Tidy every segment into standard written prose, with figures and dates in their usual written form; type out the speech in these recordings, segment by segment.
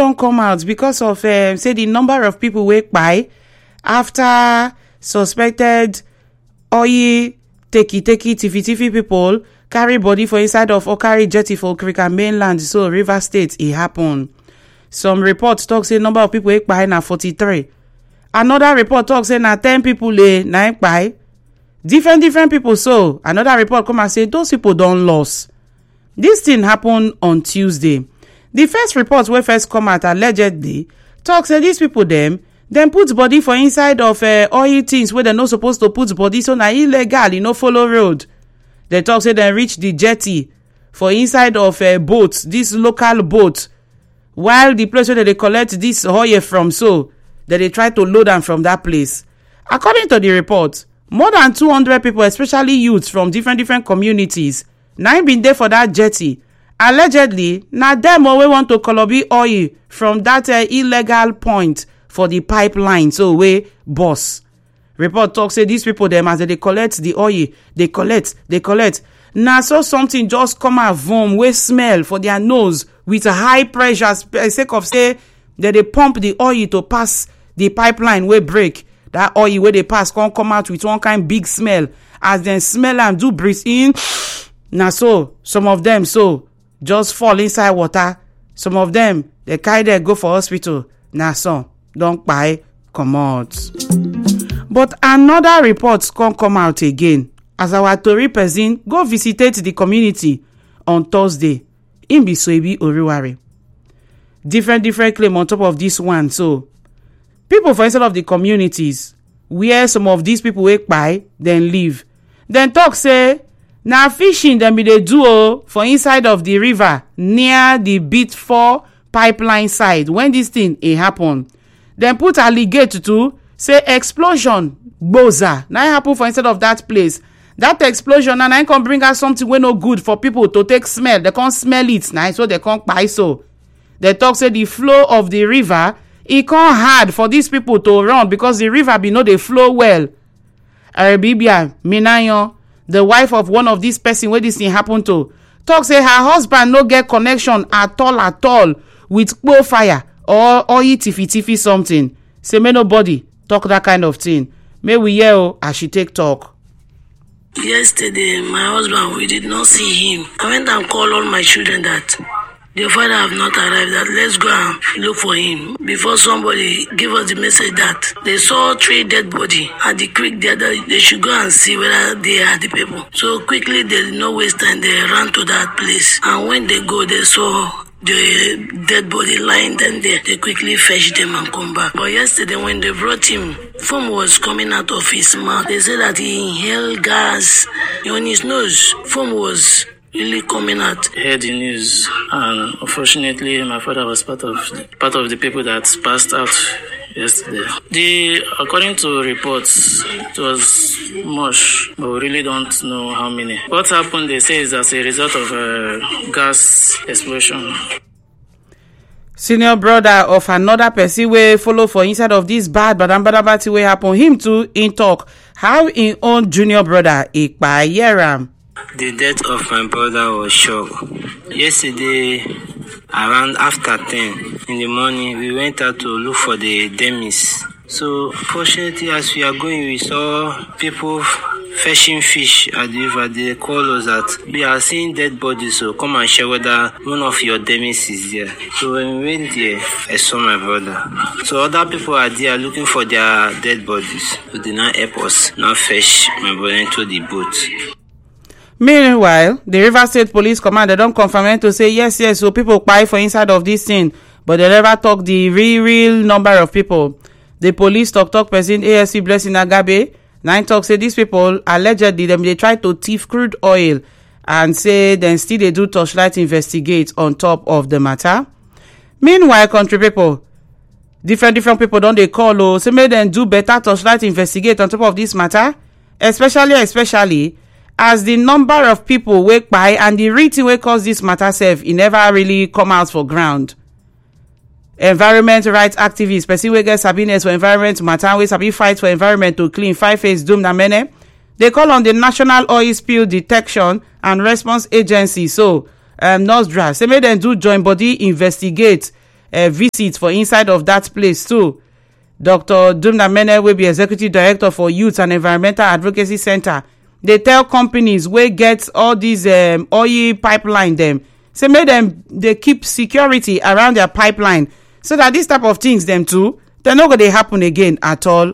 don't come out because of say the number of people wey kpai after suspected oyi take tiffy people carry body for inside of or carry jetty for Okrika mainland, so River State e happen. Some reports talk say number of people wey kpai na 43. Another report talk say na 10 people na kpai. Different people. So another report come and say those people don lost. This thing happened on Tuesday. The first report wey first come out allegedly talk say these people them put body for inside of oil things where they no supposed to put body, so na illegal, no follow road. They talk say they reach the jetty for inside of boats, this local boat, while the place where they collect this oil from, so that they try to load them from that place. According to the report, more than 200 people, especially youths from different communities, now been there for that jetty. Allegedly, na them we want to kolobi oil from that illegal point for the pipeline, so we boss. Report talk say these people them as they collect the oil, they collect. Now so something just come out vom we smell for their nose with a high pressure, sake of say that they pump the oil to pass the pipeline we break. That oil where they pass can't come out with one kind big smell. As then smell and do breathe in. Now so some of them so just fall inside water. Some of them they carry them go for hospital. Now so don't buy come out. But another report can't come out again as our Tory person go visitate the community on Thursday in Bisoibi Oriwari. Different claim on top of this one. So people for inside of the communities where some of these people wake by then leave. Then talk say now fishing them be the duo for inside of the river near the Bit 4 pipeline side when this thing happen. Then put allegate to say explosion boza. Now happen for inside of that place. That explosion and I can bring out something we no good for people to take smell. They can't smell it now, so they can't buy so. They talk say the flow of the river it can't hard for these people to run because the river be no they flow well. Arabibia Minayo, the wife of one of these person where this thing happen to, talk say her husband no get connection at all with fire or tiffy something. Say may nobody talk that kind of thing. May we hear as she take talk. Yesterday, my husband, we did not see him. I went and called all my children that their father have not arrived, that let's go and look for him. Before somebody give us the message that they saw 3 dead bodies at the creek there, that they should go and see whether they are the people. So quickly, they did not waste time, they ran to that place. And when they go, they saw the dead body lying down there. They quickly fetched them and come back. But yesterday when they brought him, foam was coming out of his mouth. They said that he inhaled gas on his nose. Foam was really coming out. I heard the news, and unfortunately my father was part of the people that passed out yesterday. According to reports, it was much, but we really don't know how many. What happened, they say, is as a result of a gas explosion. Senior brother of another person wey follow for inside of this bad thing wey happen, him too in talk how in own junior brother Ikpayeram. The death of my brother was shock. Yesterday, around after 10 in the morning, we went out to look for the demis. So, fortunately, as we are going, we saw people fetching fish at the river. They called us that we are seeing dead bodies, so come and share whether one of your demis is there. So when we went there, I saw my brother. So other people are there looking for their dead bodies. They did not help us, not fetch my brother into the boat. Meanwhile, the River State Police Command, they don't confirm to say yes, so people buy for inside of this thing, but they never talk the real number of people. The police talk person ASC Blessing Agabe, 9 talk say these people allegedly they try to thief crude oil and say then still they do torchlight investigate on top of the matter. Meanwhile, country people, different people don't they call say may then do better torchlight investigate on top of this matter, especially as the number of people wake by and the reason wey cause this matter self, it never really come out for ground. Environment rights activists, person wey get sabiness for environment matter, wey sabi fight for environment to clean, 5 face doom na many. They call on the National Oil Spill Detection and Response Agency, so NOSDRA, say make dem do joint body investigate visit for inside of that place too. Dr. Dumna Mene will be executive director for Youth and Environmental Advocacy Center. They tell companies wey get all these oil pipeline them, say make them they keep security around their pipeline so that this type of things them too, they're not going to happen again at all.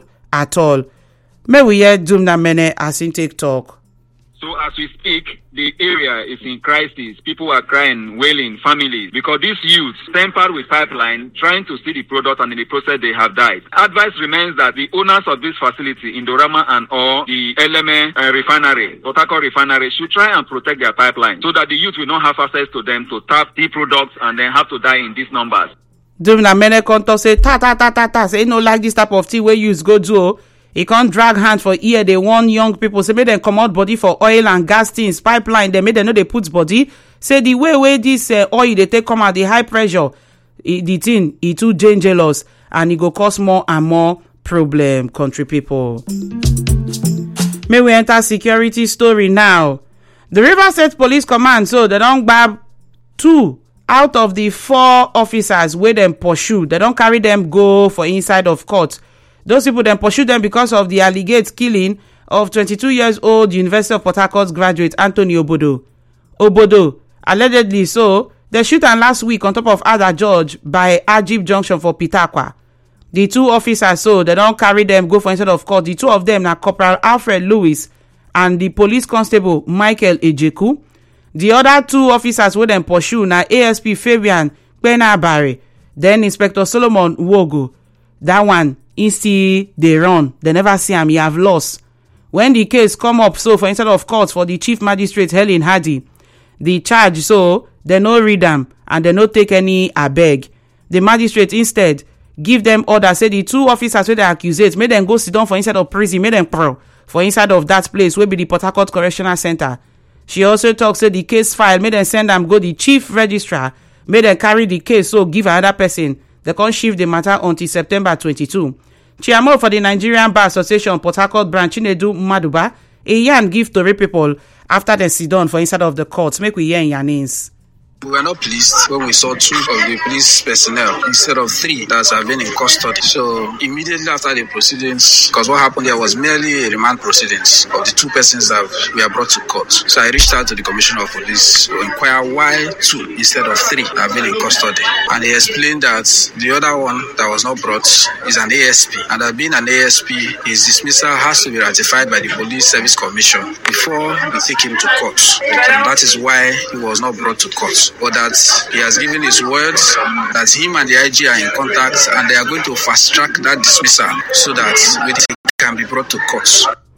May we hear Dumna Mene as in take talk. So as we speak, the area is in crisis. People are crying, wailing, families, because these youths tempered with pipeline, trying to see the product, and in the process they have died. Advice remains that the owners of this facility, Indorama and or the Eleme refinery, Port Harcourt refinery, should try and protect their pipeline so that the youth will not have access to them to tap the products and then have to die in these numbers. Dumna Mene Konto say, say no like this type of thing where youths go do. He can't drag hand for ear. They want young people. Say, make them come out body for oil and gas things, pipeline. They make them know they put body. Say, the way this oil they take come out, the high pressure, the thing, it too dangerous. And it go cause more and more problem, country people. May we enter security story now. The Rivers State Police Command, so they don't grab 2 out of the 4 officers where them pursue. They don't carry them go for inside of court. Those people then pursue them because of the alleged killing of 22-year-old University of Port Harcourt graduate Anthony Obodo. Allegedly so, they shoot him last week on top of Ada George by Ajib Junction for Pitakwa. The 2 officers, so they don't carry them go for inside of court. The 2 of them are Corporal Alfred Lewis and the police constable Michael Ejeku. The other 2 officers where them pursue now ASP Fabian Benabare, then Inspector Solomon Wogo. That one still they run. They never see him. He have lost. When the case come up, so for instead of court for the chief magistrate Helen Hardy, the charge so they no read them and they no take any abeg. The magistrate instead give them order, say the 2 officers where they accused, make them go sit down for inside of prison, make them pro for inside of that place where be the Port Harcourt Correctional Center. She also talks say the case file, make them send them go the chief registrar, make them carry the case so give another person. They can't shift the matter until September 22. Chairman for the Nigerian Bar Association Port Harcourt branch Chinedu Maduba, a yarn give to people after they sit down for inside of the courts. Make we hear in your names. We were not pleased when we saw 2 of the police personnel instead of 3 that have been in custody. So immediately after the proceedings, because what happened there was merely a remand proceedings of the 2 persons that were brought to court. So I reached out to the Commissioner of Police to inquire why 2 instead of 3 have been in custody. And he explained that the other one that was not brought is an ASP. And that being an ASP, his dismissal has to be ratified by the Police Service Commission before we take him to court. And that is why he was not brought to court. But that he has given his words that him and the IG are in contact and they are going to fast track that dismissal so that it can be brought to court.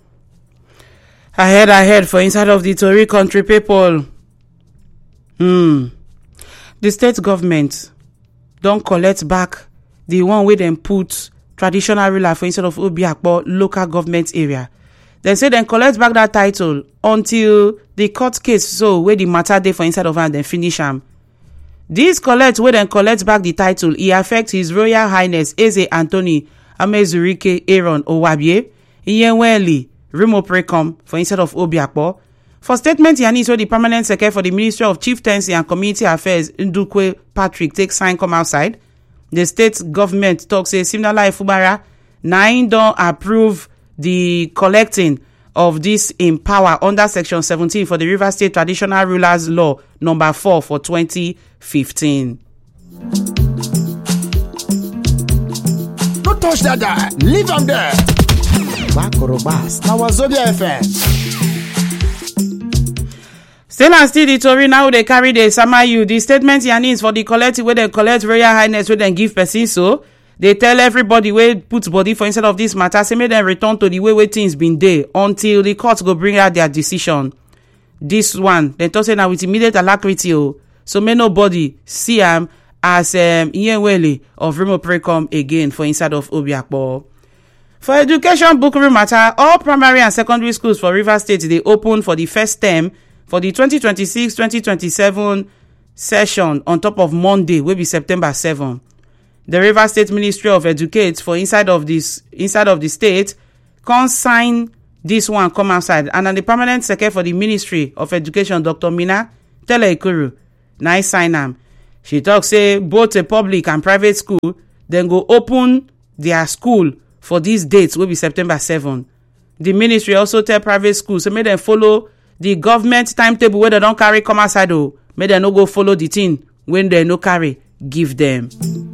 Ahead for inside of the Tory country people. The state government don't collect back the one where them put traditional ruler for inside of Obiakpo local government area. They say then collect back that title until the court case so where the matter dey for inside of and then finish am. This collect where then collect back the title, he affect His Royal Highness Eze Anthony Amezurike Aaron Owabie, Iyenweli Remo Precom for inside of Obiakpo. For statement yani so the permanent secretary for the Ministry of Chieftaincy and Community Affairs Ndukwe Patrick take sign come outside. The state government talk say Simnala Efubara 9 don't approve the collecting of this in power under Section 17 for the Rivers State Traditional Rulers Law number 4 for 2015. Don't touch that guy. Leave him there. Bakorobas. Now Wazobia FM. Still and still the Tory now they carry the Samayu. The statement is for the collective where they collect Royal Highness where they give person so. They tell everybody where put body for instead of this matter, say make them return to the way things been there until the courts go bring out their decision. This one, they talk say now with immediate alacrity, so may nobody see him as Iyenwele of Remo Precom again for inside of Obiakpo. For education book room matter, all primary and secondary schools for Rivers State they open for the first term for the 2026-2027 session on top of Monday, will be September 7. The Rivers State Ministry of Education for inside of the state can't sign this one come outside. And then the permanent secretary for the Ministry of Education, Dr. Mina Teleikuru, nice sign am. She talks say both a public and private school then go open their school for these dates will be September 7. The ministry also tell private schools so make them follow the government timetable where they don't carry come outside o. Make them no go follow the thing when they no carry give them.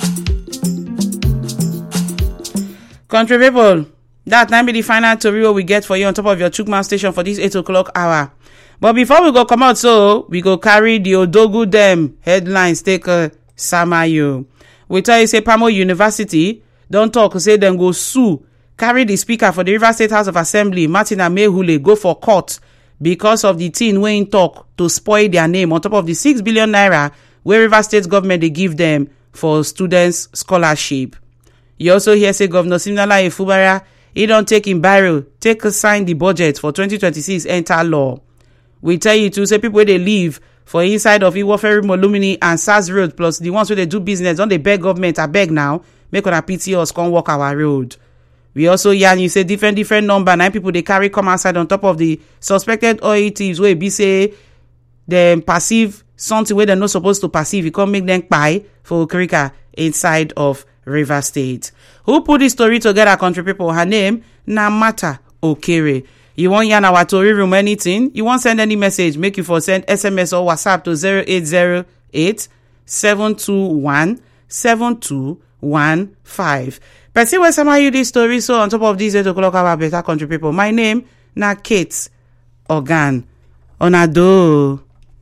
Country people, that time be the final tori we get for you on top of your Chukman station for this 8 o'clock hour. But before we go come out, so we go carry the Odogu dem headlines take Samayo. We tell you say Pamo University don't talk say them go sue, carry the speaker for the River State House of Assembly, Martin Amehule, go for court because of the thing when talk to spoil their name on top of the 6 billion naira where River State government they give them for students scholarship. You also hear say Governor Siminalayi Fubara, he don't take in barrel, sign the budget for 2026 enter law. We tell you to say people where they live for inside of Iwoferi Molumini and SARS Road, plus the ones where they do business, don't they beg government, I beg now, make on a pity us come walk our road. We also yarn you say different number, 9 people they carry come outside on top of the suspected oil thieves where be say them perceive something where they're not supposed to perceive. You can't make them buy for Okrika inside of River State. Who put this story together, country people? Her name, Namata Okere. You want yarn our story room anything? You want send any message? Make you for send SMS or WhatsApp to 0808 721 7215. Person will summarize you this story so on top of this 8 o'clock hour better country people. My name na Kate Organ. Onado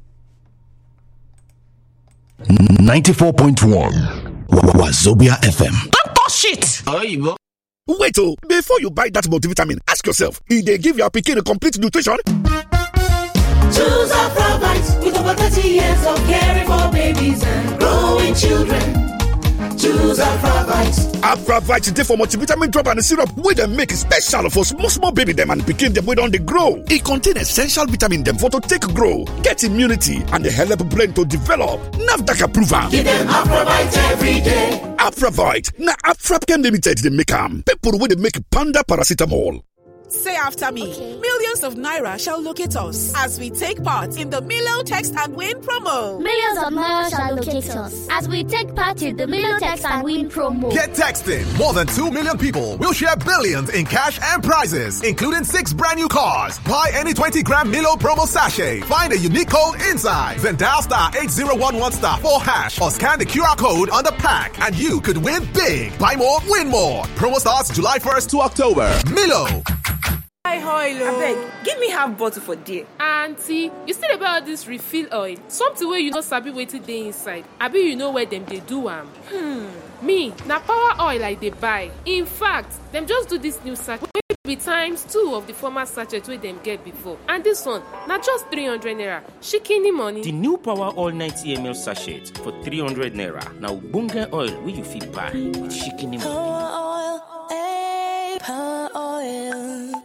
94.1 Wazobia FM. Don't touch shit. Wait, before you buy that multivitamin, ask yourself, if they give your pikin a complete nutrition? Choose Afravite with over 30 years of caring for babies and growing children. Choose Afravite. Afravite is for multivitamin drop and syrup wey dem make special for small baby them and pikin them wey don dey grow. It contains essential vitamin them for to take grow, get immunity and help brain to develop. NAFDAC approval. Give them Afravite every day. Afravite na Afrapchem Limited dey make am. People wey dey make Panda paracetamol. Say after me. Okay. Millions of Naira shall locate us as we take part in the Milo Text and Win promo. Millions of Naira shall locate us as we take part in the Milo Text and Win promo. Get texting. More than 2 million people will share billions in cash and prizes, including 6 brand new cars. Buy any 20-gram Milo promo sachet. Find a unique code inside. Then dial star 8011 star 4 hash or scan the QR code on the pack and you could win big. Buy more, win more. Promo starts July 1st to October. Milo. Abeg, give me half bottle for there. Auntie, you still about all this refill oil? Something where you no sabi wetin dey inside. Abi you know where them they do am? Me, na power oil like they buy. In fact, them just do this new sachet wey be times 2 of the former sachet wey them get before. And this one, na just 300 naira. Shikini money. The new power oil 90 ml sachet for 300 naira. Now bunga oil where you fit buy with shikini money. Power oil, power oil.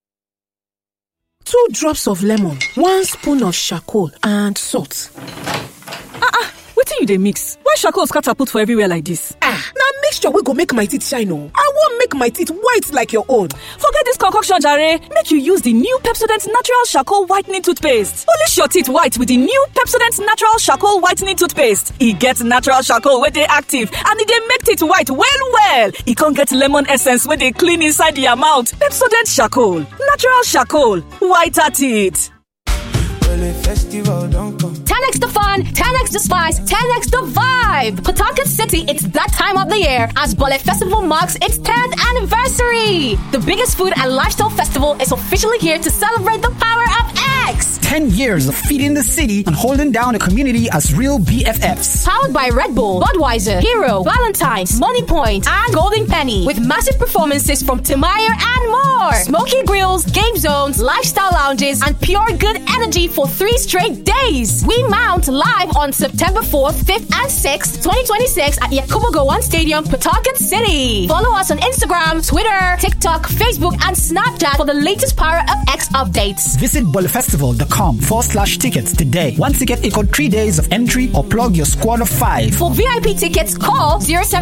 2 drops of lemon, 1 spoon of charcoal, and salt. Wetin you dey mix? Why charcoal scatter put for everywhere like this? Na mixture wey go make my teeth shine o. I wan make my teeth white like your own. Forget this concoction jare. Make you use the new Pepsodent Natural Charcoal Whitening Toothpaste. Polish your teeth white with the new Pepsodent Natural Charcoal Whitening Toothpaste. E get natural charcoal wey dey active and e dey make teeth white well. E con get lemon essence wey dey clean inside your mouth. Pepsodent Charcoal. Natural charcoal. Whiter teeth. Festival don't come. 10x the fun, 10x the spice, 10x the vibe. Pawtucket City, it's that time of the year as Bole Festival marks its 10th anniversary. The biggest food and lifestyle festival is officially here to celebrate the power of X. 10 years of feeding the city and holding down the community as real BFFs. Powered by Red Bull, Budweiser, Hero, Valentine's, Money Point, and Golden Penny. With massive performances from Timire and more. Smoky grills, game zones, lifestyle lounges, and pure good energy for 3 straight days. We mount live on September 4th, 5th, and 6th, 2026 at Yakubu Gowon Stadium, Pawtucket City. Follow us on Instagram, Twitter, TikTok, Facebook, and Snapchat for the latest Power of X updates. Visit bolefestival.com/tickets today. 1 ticket equals 3 days of entry or plug your squad of 5. For VIP tickets, call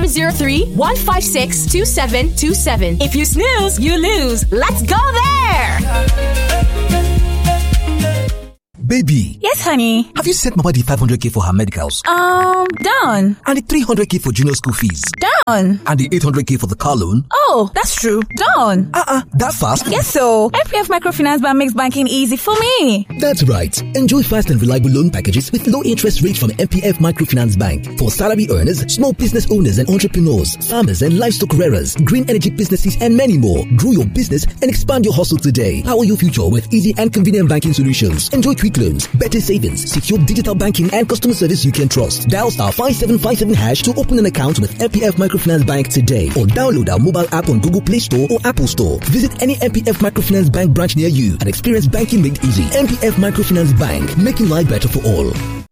0703-156-2727. If you snooze, you lose. Let's go there! Baby. Yes, honey. Have you sent Mama the 500k for her medicals? Done. And the 300k for junior school fees? Done. And the 800k for the car loan? Oh, that's true. Done. That fast? Yes, so MPF Microfinance Bank makes banking easy for me. That's right. Enjoy fast and reliable loan packages with low interest rates from MPF Microfinance Bank for salary earners, small business owners and entrepreneurs, farmers and livestock rearers, green energy businesses, and many more. Grow your business and expand your hustle today. Power your future with easy and convenient banking solutions. Enjoy quick loans, better savings, secure digital banking, and customer service you can trust. Dial *5757# to open an account with MPF Microfinance Bank today, or download our mobile app on Google Play Store or Apple Store. Visit any MPF Microfinance Bank branch near you and experience banking made easy. MPF Microfinance Bank, making life better for all.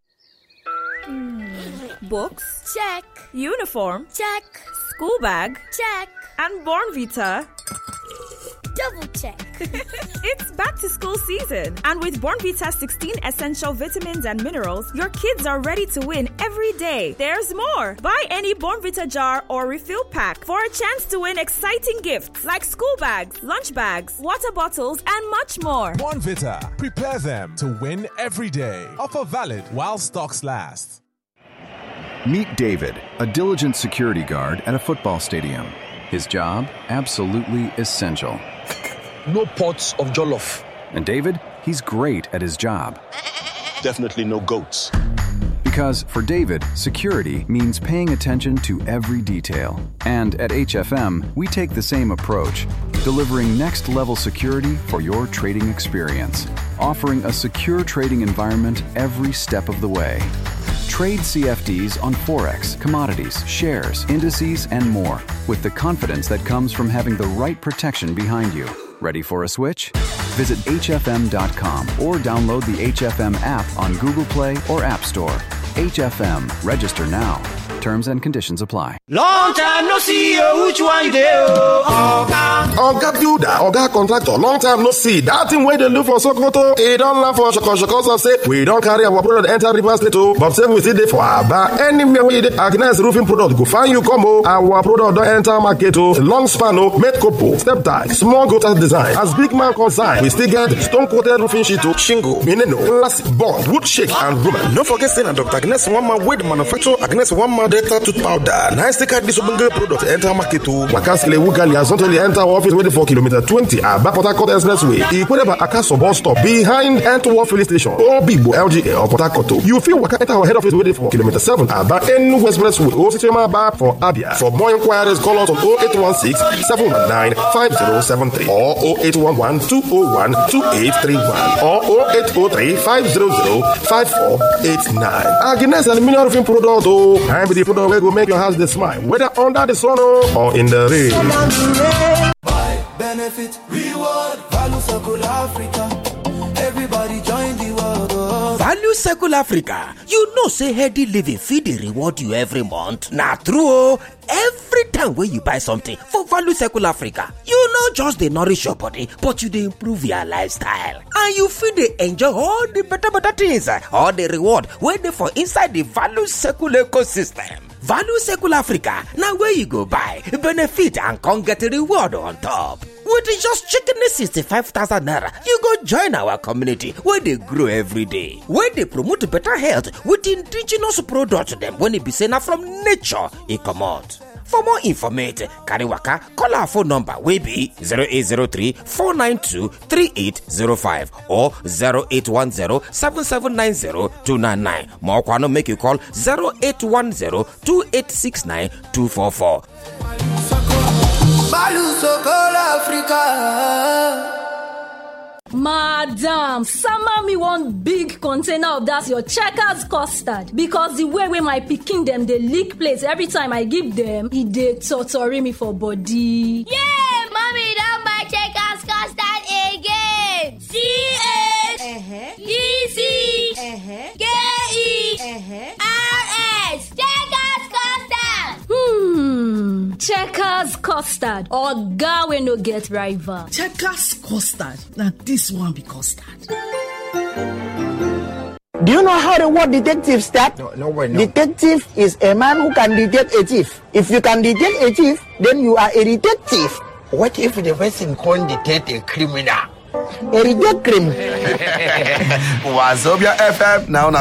Books? Check. Uniform? Check. School bag? Check. And Bornvita? Double check. It's back to school season. And with Bornvita's 16 essential vitamins and minerals, your kids are ready to win every day. There's more. Buy any Bornvita jar or refill pack for a chance to win exciting gifts like school bags, lunch bags, water bottles, and much more. Bornvita. Prepare them to win every day. Offer valid while stocks last. Meet David, a diligent security guard at a football stadium. His job, absolutely essential. No pots of jollof. And David, he's great at his job. Definitely no goats. Because for David, security means paying attention to every detail. And at HFM, we take the same approach, delivering next-level security for your trading experience, offering a secure trading environment every step of the way. Trade CFDs on Forex, commodities, shares, indices, and more with the confidence that comes from having the right protection behind you. Ready for a switch? Visit HFM.com or download the HFM app on Google Play or App Store. HFM. Register now. Terms and conditions apply. Long time no see you, which one you do? Oga builder, Oga contractor, long time no see. That thing where they look for Sokoto, it don't laugh for Shoko say we don't carry our product enter River State, but say we still there for Aba. Anywhere we dey Agnes roofing product go find you come our product don't enter market long span made couple, step tie, small gutter design. As big man consign, we still get stone coated roofing sheet shingle, mineno, plastic board, wood shake and roman. Don't forget saying Dr. Agnes one man with manufacture Agnes one man Delta tooth powder. Nice take out this product enter market to Wakaskele Wugali and sometimes enter office waiting for kilometer 20 at Back Port Harcourt Expressway. Equated Akaso bus stop behind Antwerp filling station or Bigbo LGA or Port Harcourt. You feel Waka enter our head office waiting for kilometer 7 at Back Enugu Expressway or Sichema Bar for Abia. For more inquiries, call us on 0816 719 5073 or 0811 201 2831 or 0803 500 5489. Agnes Aluminium Roofing Product, I'm the product where will make your house the smile, whether under the sun or in the rain. Buy, benefit, reward, Value Circle Africa. Everybody join the world. Value Circle Africa. You know say healthy living feed the reward you every month. Nah true. Every time when you buy something for Value Circle Africa, you not just they nourish your body, but you they improve your lifestyle. And you feel they enjoy all the better things, all the reward waiting for inside the Value Circle ecosystem. Value Circle Africa, now where you go buy, benefit and come get a reward on top. With just chicken 65,000 naira, you go join our community where they grow every day, where they promote better health with indigenous products them when it be sent from nature, it come out. For more information, carry waka, call our phone number, wey be 0803-492-3805 or 0810-7790-299. More kwano make you call 0810-2869-244. Value Circle Africa. Madam, summon me one big container of that your Checkers custard, because the way my pikin them they lick plates every time I give them, it dey torture me for body. Yay! Mommy don't buy Checkers custard again. CHECKERS Checkers custard. Checkers custard. Oga we no get rival. Checkers custard. Now this one be custard. Do you know how the word detective starts? No. Detective is a man who can detect a thief. If you can detect a thief, then you are a detective. What if the person can't detect a criminal? Eridic cream. Wazobia FM now.